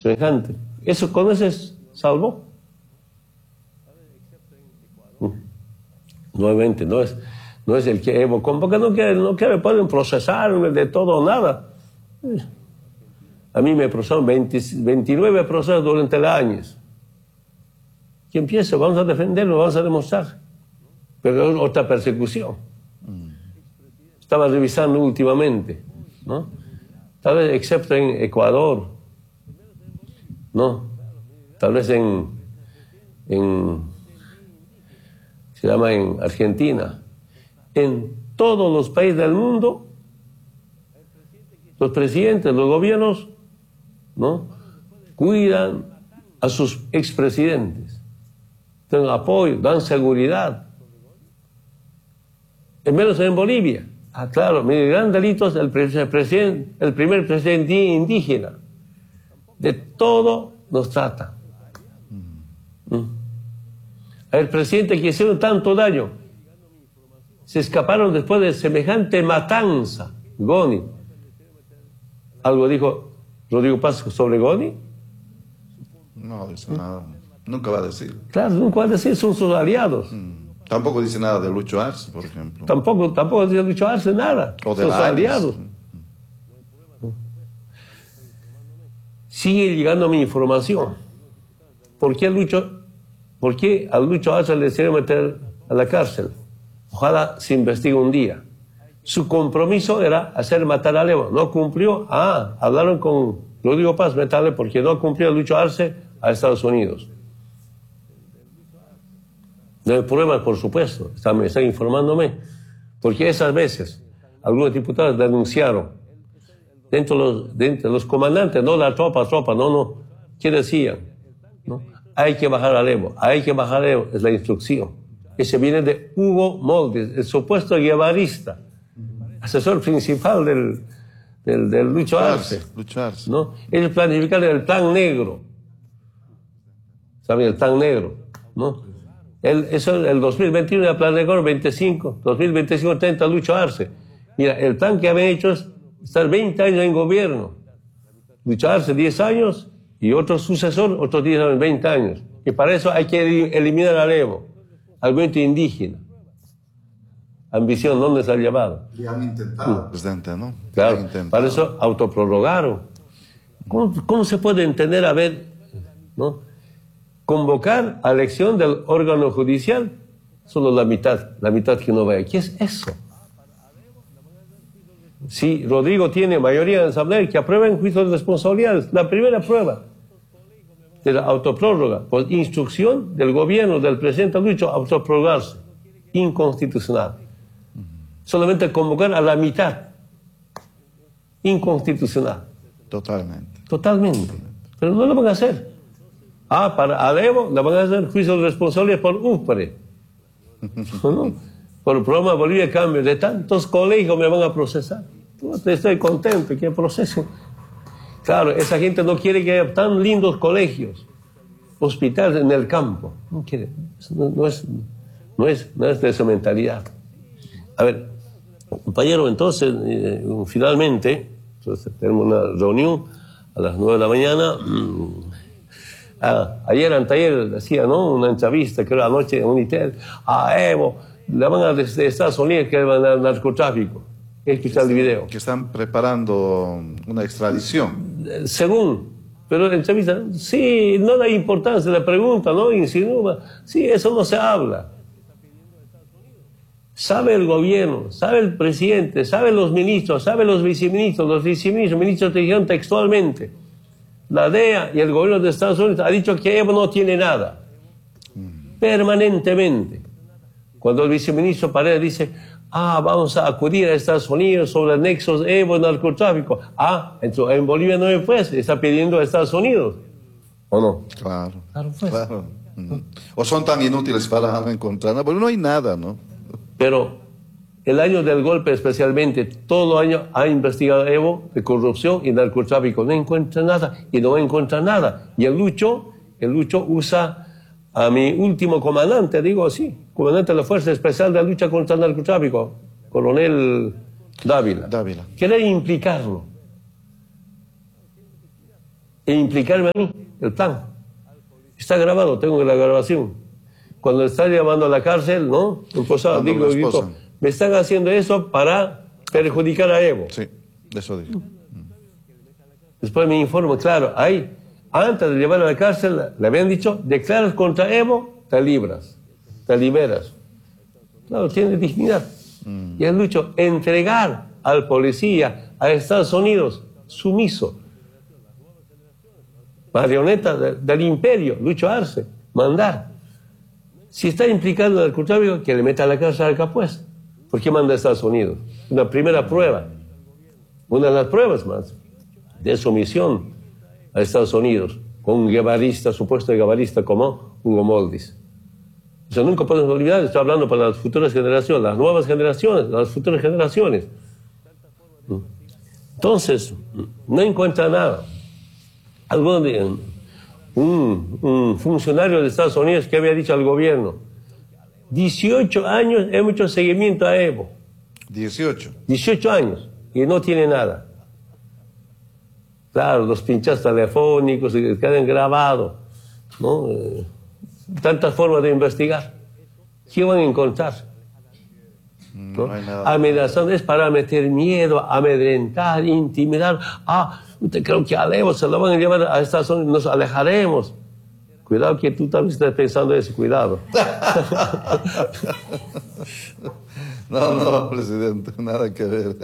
semejante. Eso con ese salvó. Nuevamente, no es el que Evo convoca, no quiere, pueden procesarme de todo o nada. A mí me procesaron 29 procesos durante los años. Que empiece, vamos a defenderlo, vamos a demostrar. Pero es otra persecución. Estaba revisando últimamente, ¿no? Tal vez, excepto en Ecuador, ¿no? Tal vez se llama en Argentina. En todos los países del mundo, los presidentes, los gobiernos, ¿no? Cuidan a sus expresidentes, dan apoyo, dan seguridad. En menos en Bolivia. Ah, claro, mi gran delito es el primer presidente indígena. De todo nos trata. El presidente que hicieron tanto daño, se escaparon después de semejante matanza. Goni. ¿Algo dijo Rodrigo Paz sobre Goni? No dice nada. Nunca va a decir. Claro, nunca va a decir, son sus aliados. Tampoco dice nada de Lucho Arce, por ejemplo. Tampoco dice Lucho Arce nada. O de sus aliados. Sigue llegando mi información. ¿Por qué a Lucho Arce le hicieron meter a la cárcel? Ojalá se investigue un día. Su compromiso era hacer matar a Evo. No cumplió. Hablaron con Rodrigo Paz, meterle porque no cumplió Lucho Arce a Estados Unidos. No hay pruebas, por supuesto. Están informándome. Porque esas veces algunos diputados denunciaron dentro de los comandantes, no la tropa, no. ¿Qué decían? ¿No? Hay que bajar a Evo, es la instrucción. Ese viene de Hugo Moldes, el supuesto guevarista, asesor principal del Lucho Arce. ¿No? Ellos planificaron el plan negro. ¿Saben? El plan negro, ¿no? Eso el 2021 era plan negro 25, 2025 30 Lucho Arce. Mira, el plan que habían hecho es estar 20 años en gobierno. Lucho Arce 10 años y otro sucesor, otros 10 años, 20 años. Y para eso hay que eliminar al Evo, al movimiento indígena. Ambición, ¿dónde se ha llevado? Y han intentado, presidente, ¿no? Claro, para eso autoprorrogaron. ¿Cómo se puede entender, a ver, ¿no? Convocar a elección del órgano judicial, solo la mitad que no vaya. ¿Qué es eso? Si Rodrigo tiene mayoría en asamblea, que aprueben juicios de responsabilidades. La primera prueba de la autoprórroga, por instrucción del gobierno, del presidente Lucho, autoprorrogarse. Inconstitucional. Solamente convocar a la mitad. Inconstitucional. Totalmente. Pero no lo van a hacer. Para Evo le van a hacer juicios de responsabilidad por UPRE. ¿No? Por el programa Bolivia Cambio. De tantos colegios me van a procesar. Estoy contento que procesen. Claro, esa gente no quiere que haya tan lindos colegios, hospitales en el campo. No quiere. No es de esa mentalidad. A ver, compañero, entonces, finalmente, tenemos una reunión a las 9 de la mañana. Anteayer decía, ¿no? Una entrevista que era anoche en Unitel. Evo, le van a de Estados Unidos que van al narcotráfico. Escuchar el video. Que están preparando una extradición. Según, pero la entrevista, sí, no da importancia, la pregunta, ¿no? Insinúa. Sí, eso no se habla. Sabe el gobierno, sabe el presidente, sabe los ministros, sabe los viceministros, ministros te dijeron textualmente. La DEA y el gobierno de Estados Unidos ha dicho que Evo no tiene nada. Permanentemente. Cuando el viceministro Paredes dice, vamos a acudir a Estados Unidos sobre nexos Evo y narcotráfico. Entonces en Bolivia no pues, está pidiendo a Estados Unidos. ¿O no? Claro. Pues. Claro. O son tan inútiles para encontrar nada, porque no hay nada, ¿no? Pero el año del golpe especialmente, todo el año ha investigado Evo de corrupción y narcotráfico. No encuentra nada y no encuentra nada. Y el Lucho usa a mi último comandante, digo así, comandante de la Fuerza Especial de Lucha contra el Narcotráfico, coronel Dávila. Quiere implicarlo. e implicarme a mí, el plan. Está grabado, tengo la grabación. Cuando está llamando a la cárcel, ¿no? Digo, me están haciendo eso para perjudicar a Evo. Sí, eso dijo. Después me informo, claro, ahí, antes de llevar a la cárcel, le habían dicho, declaras contra Evo, te liberas. Claro, tiene dignidad. Y han dicho, entregar al policía a Estados Unidos, sumiso. Marioneta del imperio, Lucho Arce, mandar. Si está implicado en el narcotráfico, que le meta a la cárcel al Capués. ¿Por qué manda a Estados Unidos? Una primera prueba, una de las pruebas más de sumisión a Estados Unidos, con un guevarista, supuesto guevarista como Hugo Moldis. Eso nunca podemos olvidar, estoy hablando para las futuras generaciones, las nuevas generaciones, las futuras generaciones. Entonces, no encuentra nada. Un funcionario de Estados Unidos que había dicho al gobierno, 18 años hemos hecho seguimiento a Evo. 18 años y no tiene nada. Claro, los pinchazos telefónicos quedan grabados, ¿no? Tantas formas de investigar. ¿Qué van a encontrar? ¿No? No hay nada. Amenazando es para meter miedo, amedrentar, intimidar. Usted creo que a Evo se lo van a llevar a Estados Unidos, nos alejaremos. Cuidado que tú también estás pensando eso, cuidado. No, presidente, nada que ver.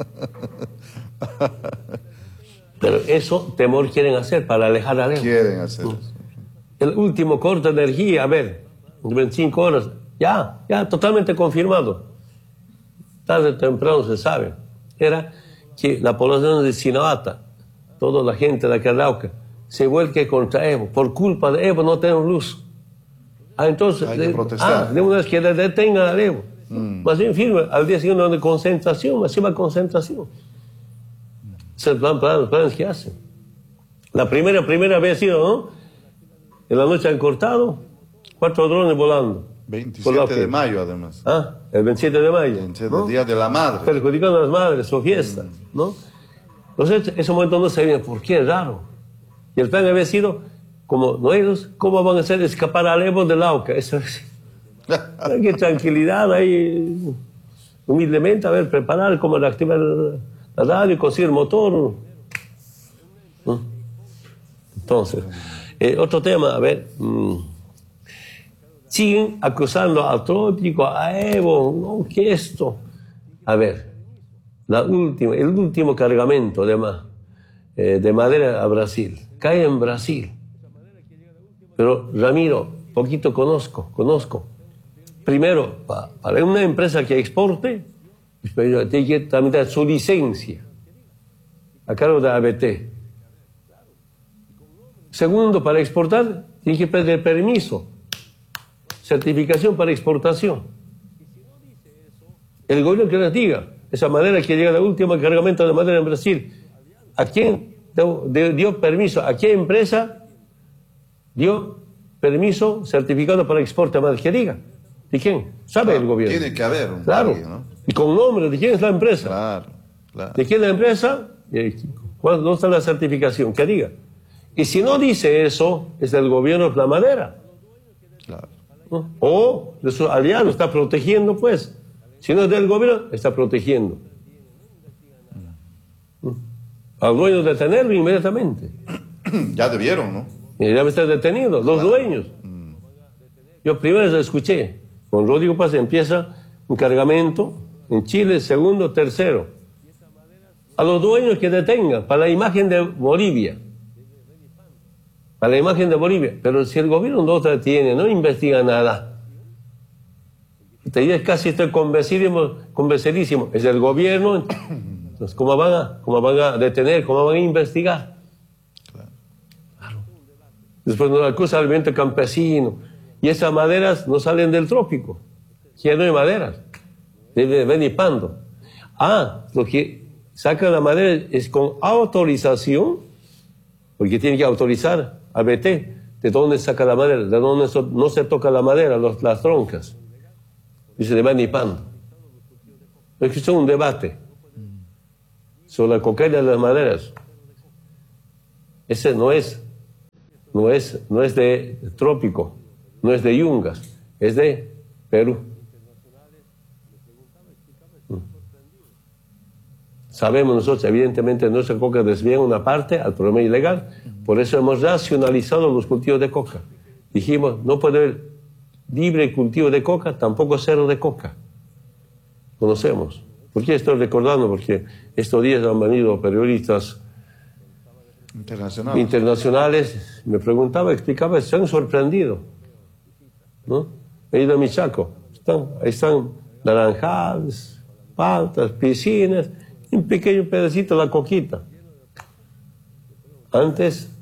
Pero eso, temor quieren hacer para alejar a Evo. Quieren hacer eso. El último corte de energía, 25 horas, ya totalmente confirmado. Tarde o temprano se sabe. Era que la población de Sinaloa, toda la gente de Arauca, se vuelque contra Evo. Por culpa de Evo no tenemos luz. Entonces, hay que protestar. De una vez que detengan a Evo. Más bien firme, al día siguiente de concentración, masiva concentración. Es el plan que hacen. La primera había sido, ¿no? En la noche han cortado 4 drones volando. 27 de mayo, además. El 27 de mayo. ¿No? Día de la Madre. Perjudicando a las madres, su fiesta, ¿no? Entonces, en ese momento no sabían por qué, es raro. Y el plan había sido, como no ellos, ¿cómo van a hacer escapar al Evo del Lauca? Eso es. Qué tranquilidad ahí, humildemente, a ver, preparar cómo reactivar la radio, conseguir el motor. ¿No? Entonces, otro tema, a ver. Siguen acusando al Trópico, a Evo, ¿no? ¿Qué es esto? A ver, el último cargamento de madera a Brasil, cae en Brasil. Pero Ramiro, poquito conozco. Primero, para una empresa que exporte, tiene que tramitar su licencia a cargo de ABT. Segundo, para exportar, tiene que pedir permiso. Certificación para exportación. El gobierno que les diga, esa madera que llega, la última cargamento de madera en Brasil, ¿a quién dio permiso? ¿A qué empresa dio permiso certificado para exporte de madera? Que diga. ¿De quién? ¿Sabe el gobierno? Tiene que haber un claro. País, ¿no? Y con nombre, ¿de quién es la empresa? Claro. ¿De quién es la empresa? ¿Dónde está la certificación? Que diga. Y si no dice eso, es del gobierno de la madera. Claro. O de sus aliados, está protegiendo, pues. Si no es del gobierno, está protegiendo. Al dueño detenerlo inmediatamente. Ya debieron, ¿no? Y debe estar detenido, los dueños. Yo primero escuché, con Rodrigo Paz empieza un cargamento en Chile, segundo, tercero. A los dueños que detengan, para la imagen de Bolivia. Para la imagen de Bolivia. Pero si el gobierno no detiene, no investiga nada. Casi estoy convencidísimo. Es el gobierno. Entonces, ¿cómo van a detener? ¿Cómo van a investigar? Claro. Después nos acusa al ambiente campesino. Y esas maderas no salen del trópico. Ya no hay maderas. Debe venir pando. Lo que saca la madera es con autorización, porque tiene que autorizar a BT de dónde saca la madera, de dónde no se toca la madera, las troncas. Dice de venir pando. Es que es un debate sobre la cocaína de las maderas. Ese no es de trópico, no es de Yungas, es de Perú. Sabemos nosotros, evidentemente, nuestra coca desvía una parte al problema ilegal, por eso hemos racionalizado los cultivos de coca. Dijimos, no puede haber libre cultivo de coca, tampoco cero de coca. Conocemos. ¿Por qué estoy recordando? Porque estos días han venido periodistas internacionales, me preguntaba, explicaba, se han sorprendido, ¿no? He ido a Michaco, están naranjales, paltas, piscinas, un pequeño pedacito la coquita. Antes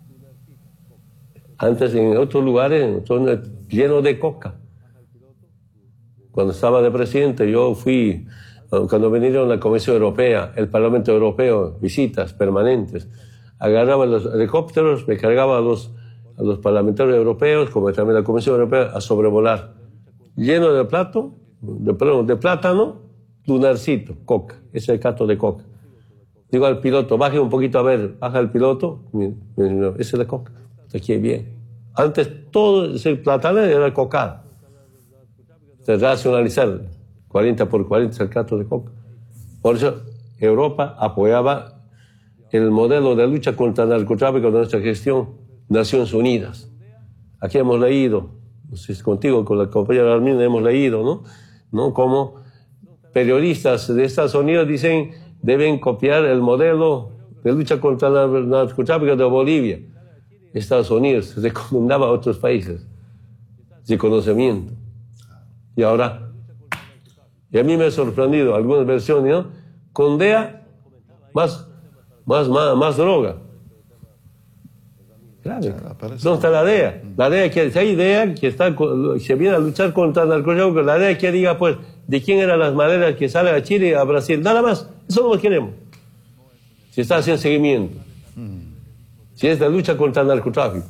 en otros lugares son llenos de coca. Cuando estaba de presidente, yo fui, cuando vinieron la Comisión Europea, el Parlamento Europeo, visitas permanentes, agarraba los helicópteros, me cargaba a los parlamentarios europeos, como también la Comisión Europea, a sobrevolar. Lleno de plátano, lunarcito, coca, ese es el cato de coca. Digo al piloto, baje un poquito a ver, baja el piloto, ese es de coca, aquí bien. Antes todo ese plátano era coca. Racionalizar 40x40 es el cato de coca. Por eso Europa apoyaba el modelo de lucha contra el narcotráfico de nuestra gestión, Naciones Unidas. Aquí hemos leído, no sé si contigo, con la compañera Armin, hemos leído, ¿no? Como periodistas de Estados Unidos dicen deben copiar el modelo de lucha contra el narcotráfico de Bolivia. Estados Unidos recomendaba a otros países de conocimiento. Y ahora, y a mí me ha sorprendido algunas versiones, ¿no? Con DEA, más droga. Claro. ¿Dónde está la DEA? La DEA que si hay DEA que se viene a luchar contra el narcotráfico, la DEA que diga, pues, de quién eran las maderas que salen a Chile y a Brasil. Nada más. Eso no lo queremos. Si está haciendo seguimiento. Si es de lucha contra el narcotráfico.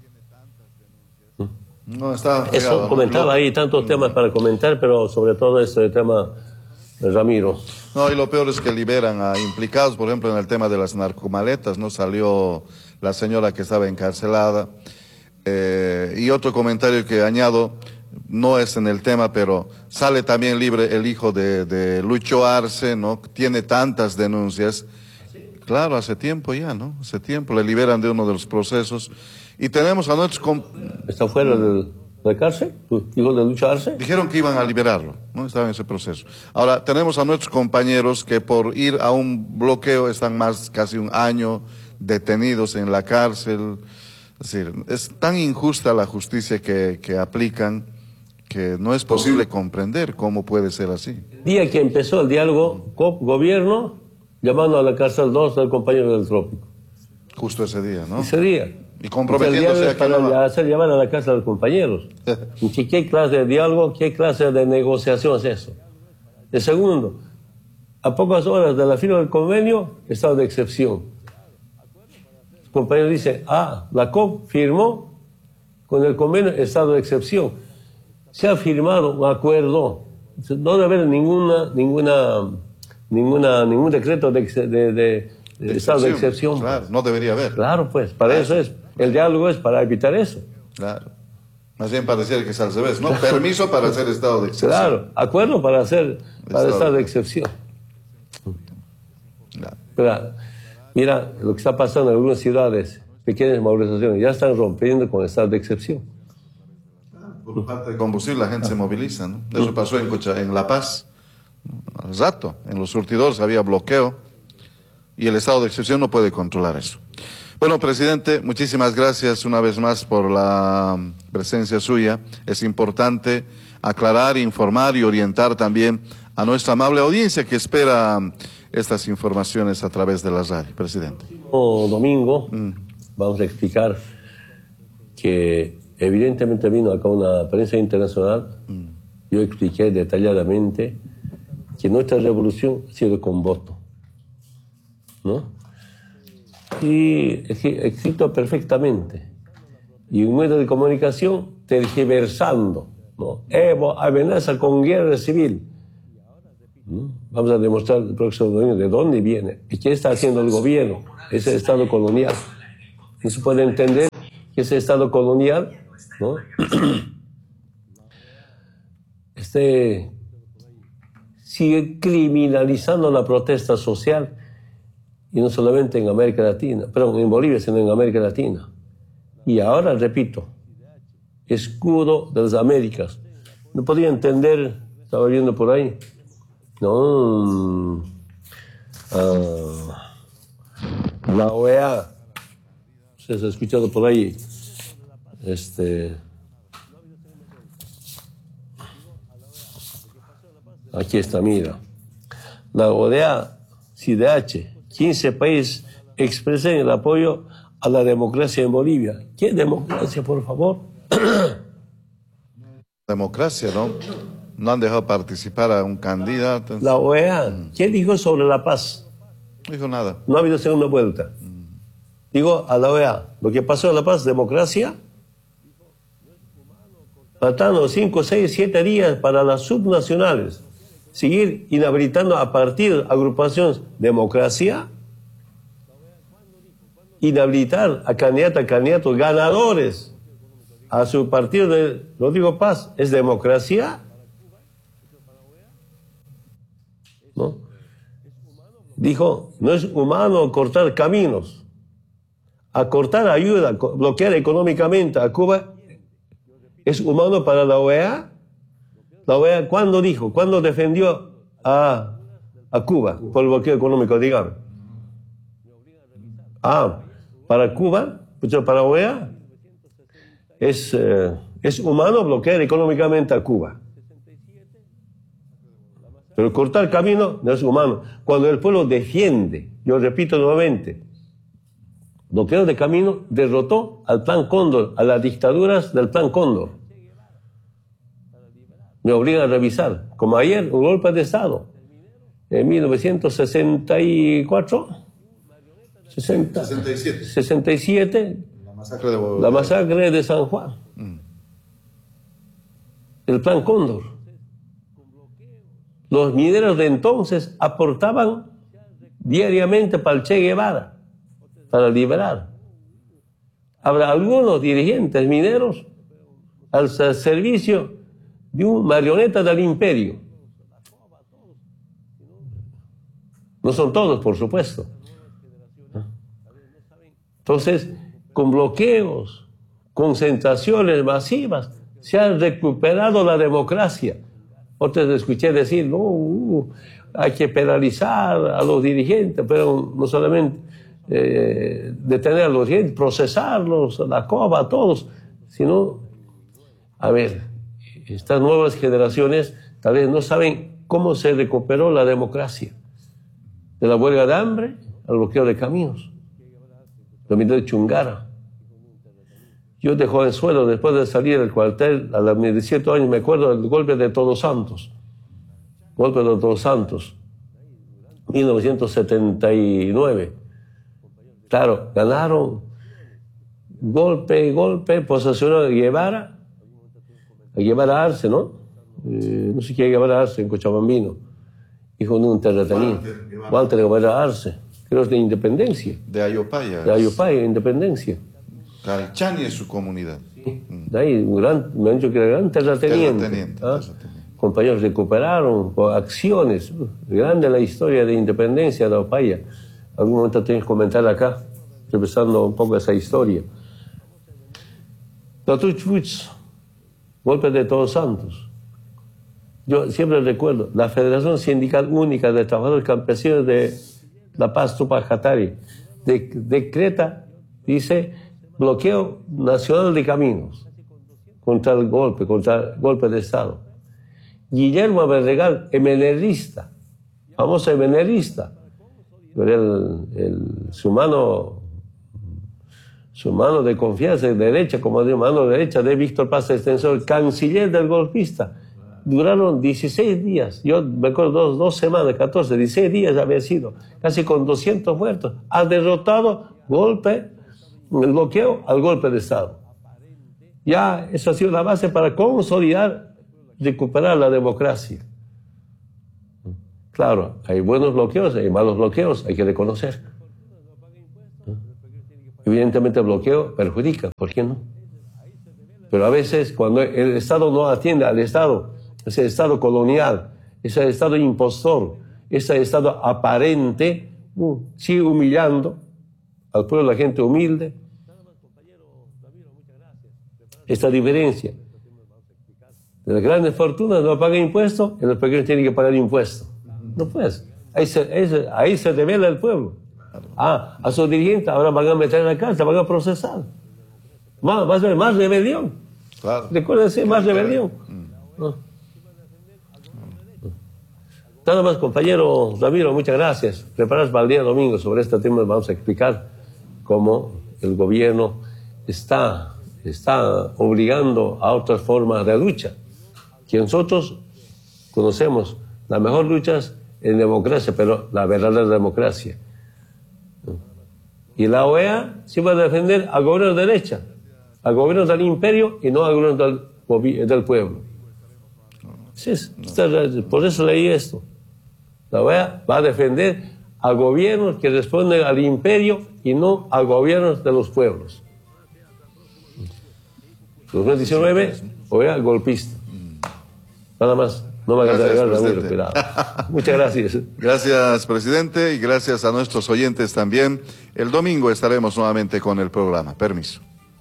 No, está pegado, eso comentaba ahí, tantos temas para comentar, pero sobre todo este tema, Ramiro. No, y lo peor es que liberan a implicados, por ejemplo, en el tema de las narcomaletas, ¿no? Salió la señora que estaba encarcelada. Y otro comentario que añado, no es en el tema, pero sale también libre el hijo de Lucho Arce, ¿no? Tiene tantas denuncias. Claro, hace tiempo ya, ¿no? Hace tiempo, le liberan de uno de los procesos. Y tenemos a nuestros... ¿Está fuera de la cárcel? ¿Tu hijo de Lucho Arce? Dijeron que iban a liberarlo, ¿no? Estaba en ese proceso. Ahora, tenemos a nuestros compañeros que por ir a un bloqueo están casi un año detenidos en la cárcel. Es decir, es tan injusta la justicia que aplican que no es posible comprender cómo puede ser así. El día que empezó el diálogo COP-gobierno, llamando a la cárcel 2 del compañero del trópico. Justo ese día, ¿no? Ese día. Y comprometiéndose a que para hacer llamar a la casa de los compañeros. ¿Qué clase de diálogo, qué clase de negociación es eso? El segundo, a pocas horas de la firma del convenio, estado de excepción. El compañero dice, la COP firmó con el convenio estado de excepción. Se ha firmado un acuerdo. No debe haber ningún decreto de estado de excepción. Claro, no debería haber. Claro, pues, para eso es. El diálogo es para evitar eso. Claro. Más bien pareciera que es al revés, ¿no? Claro. Permiso para hacer estado de excepción. Claro, acuerdo para estado de excepción. Claro. Pero, mira, lo que está pasando en algunas ciudades, pequeñas movilizaciones, ya están rompiendo con estado de excepción. Por falta de combustible la gente se moviliza, ¿no? Eso pasó en La Paz. Al rato, en los surtidores había bloqueo y el estado de excepción no puede controlar eso. Bueno, presidente, muchísimas gracias una vez más por la presencia suya. Es importante aclarar, informar y orientar también a nuestra amable audiencia que espera estas informaciones a través de la radio, presidente. Domingo vamos a explicar que evidentemente vino acá una prensa internacional. Yo expliqué detalladamente que nuestra revolución ha sido con voto, ¿no? Y escrito perfectamente. Y un medio de comunicación tergiversando, ¿no? Evo amenaza con guerra civil. Vamos a demostrar el próximo domingo de dónde viene y qué está haciendo el gobierno, ese Estado colonial. No se puede entender que ese Estado colonial, ¿no? Sigue criminalizando la protesta social, y no solamente en América Latina, pero en Bolivia, sino en América Latina. Y ahora, repito, escudo de las Américas. No podía entender, estaba viendo por ahí, ¿no? La OEA, ustedes han escuchado por ahí, aquí está, mira, la OEA, CIDH, 15 países expresan el apoyo a la democracia en Bolivia. ¿Qué democracia, por favor? Democracia, ¿no? No han dejado participar a un candidato. La OEA, ¿qué dijo sobre la paz? No dijo nada. No ha habido segunda vuelta. Digo a la OEA, lo que pasó en La Paz, democracia, faltando 5, 6, 7 días para las subnacionales, seguir inhabilitando a partidos, agrupaciones, democracia, inhabilitar a candidatos ganadores a su partido de Rodrigo Paz, ¿es democracia? ¿No? Dijo, no es humano cortar caminos. Acortar ayuda, bloquear económicamente a Cuba, ¿es humano para la OEA? La OEA, ¿cuándo dijo? ¿Cuándo defendió a Cuba por el bloqueo económico, digamos? Para Cuba, para la OEA, es humano bloquear económicamente a Cuba. Pero cortar camino no es humano. Cuando el pueblo defiende, yo repito nuevamente, bloqueo de camino derrotó al Plan Cóndor, a las dictaduras del Plan Cóndor. Me obligan a revisar, como ayer, un golpe de Estado, en 1964, 67, la masacre de San Juan, el Plan Cóndor. Los mineros de entonces aportaban diariamente para el Che Guevara, para liberar. Habrá algunos dirigentes mineros al servicio de un marioneta del imperio. No son todos, por supuesto. Entonces, con bloqueos, concentraciones masivas, se ha recuperado la democracia. Otros escuché decir, no, hay que penalizar a los dirigentes, pero no solamente detener a los dirigentes, procesarlos, la COBA, a todos, sino, a ver, estas nuevas generaciones tal vez no saben cómo se recuperó la democracia. De la huelga de hambre al bloqueo de caminos, lo mismo de Chungara. Yo de jovenzuelo, después de salir del cuartel, a los 17 años, me acuerdo del golpe de Todos Santos. Golpe de Todos Santos, 1979. Claro, ganaron golpe, posesionaron a Guevara Arce, ¿no? No sé quién es Guevara Arce en Cochabambino, hijo de un terrateniente. Walter Guevara Arce, creo que es de Independencia. De Ayopaya. De Ayopaya, Independencia. Calchani es su comunidad. Sí. De ahí, me han dicho que era gran terrateniente. Compañeros recuperaron por acciones. Grande la historia de Independencia de Ayopaya. Algún momento tienes que comentar acá, repasando un poco esa historia. Golpe de Todos Santos. Yo siempre recuerdo, la Federación Sindical Única de Trabajadores Campesinos de La Paz, Tupac Katari, decreta, dice, bloqueo nacional de caminos contra el golpe de Estado. Guillermo Abelregal, emenerista, famoso emenerista, su mano de confianza, de derecha, como de mano derecha de Víctor Paz Extensor, canciller del golpista. Duraron 16 días, yo me acuerdo 2 semanas, 14, 16 días había sido, casi con 200 muertos. Ha derrotado el bloqueo al golpe de Estado. Ya eso ha sido la base para consolidar, recuperar la democracia. Claro, hay buenos bloqueos, hay malos bloqueos, hay que reconocer. Evidentemente el bloqueo perjudica, ¿por qué no? Pero a veces cuando el Estado no atiende al Estado, ese Estado colonial, ese Estado impostor, ese Estado aparente, sigue humillando al pueblo, a la gente humilde. Esta diferencia de las grandes fortunas no pagan impuestos y los pequeños tienen que pagar impuestos. No puedes. Ahí se revela el pueblo. A sus dirigentes ahora van a meter en la cárcel, van a procesar. Más rebelión. Claro. Recuérdense, más rebelión. ¿No? Nada más, compañero Ramiro, muchas gracias. Preparados para el día domingo sobre este tema, vamos a explicar cómo el gobierno está obligando a otras formas de lucha, que nosotros conocemos. La mejor lucha es en democracia, pero la verdadera democracia. Y la OEA sí va a defender al gobierno de derecha, al gobierno del imperio y no al gobierno del pueblo. Sí, por eso leí esto. La OEA va a defender a gobiernos que responden al imperio y no a gobiernos de los pueblos. 2019, OEA golpista. Nada más. No me hagas agregar, Ramiro, cuidado. Muchas gracias. Gracias, presidente, y gracias a nuestros oyentes también. El domingo estaremos nuevamente con el programa. Permiso.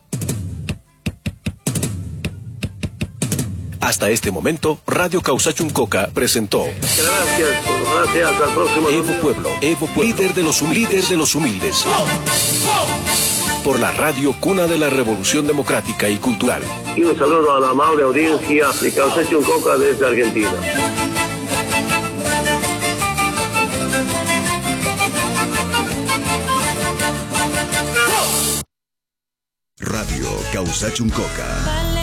Hasta este momento, Radio Causachuncoca presentó. Gracias, hasta el próximo. Evo Pueblo, líder de los humildes. Por la radio cuna de la Revolución Democrática y Cultural. Y un saludo a la amable audiencia de Causachuncoca desde Argentina. Radio Causachuncoca.